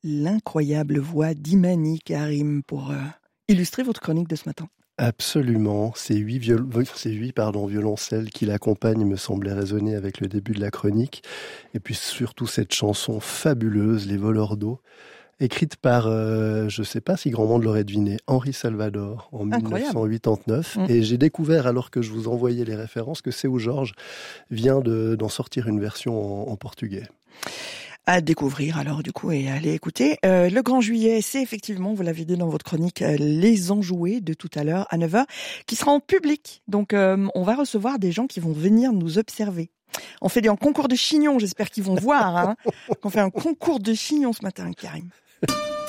l'incroyable voix d'Imani Karim pour illustrer votre chronique de ce matin. Absolument, ces huit violoncelles qui l'accompagnent me semblaient résonner avec le début de la chronique. Et puis surtout cette chanson fabuleuse, Les voleurs d'eau, écrite par, je ne sais pas si grand monde l'aurait deviné, Henri Salvador en Incroyable. 1989. Et j'ai découvert, alors que je vous envoyais les références, que Seu Jorge vient d'en sortir une version en portugais. À découvrir alors du coup et à aller écouter. Le Grand Juillet, c'est effectivement, vous l'avez dit dans votre chronique, les enjoués de tout à l'heure à 9h, qui sera en public. Donc on va recevoir des gens qui vont venir nous observer. On fait un concours de chignons, j'espère qu'ils vont voir. On fait un concours de chignons ce matin, Karim.